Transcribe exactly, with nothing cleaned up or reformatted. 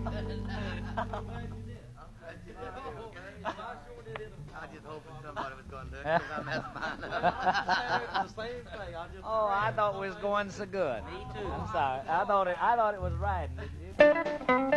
I just hoping somebody was going to do it because I messed mine The same thing. I just Oh, I thought we was going so good. Me too. I'm sorry. I thought it. I thought it was riding. Didn't you?